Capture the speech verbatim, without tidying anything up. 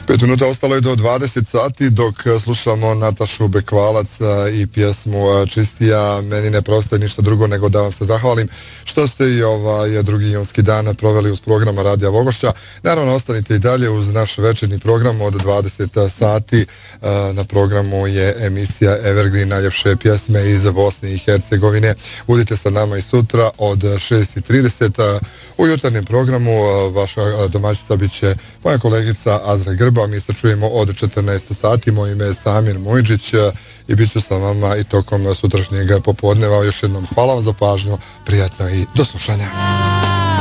Pet minuta ostalo je do dvadeset sati dok slušamo Natašu Bekvalac i pjesmu Čistija. Meni ne preostaje ništa drugo nego da vam se zahvalim što ste i ovaj drugi junski dan proveli uz programa Radija Vogošća. Naravno, ostanite i dalje uz naš večernji program od dvadeset sati. Na programu je emisija Evergreen, najljepše pjesme iz Bosne i Hercegovine. Budite sa nama i sutra od šest i trideset. U jutarnjem programu vaša domaćica bit će moja kolegica Azra Grba. Mi se čujemo od četrnaest sati. Moje ime je Samir Mujđić i bit ću sa vama i tokom sutrašnjeg popodneva. Još jednom hvala vam za pažnju, prijatno i do slušanja.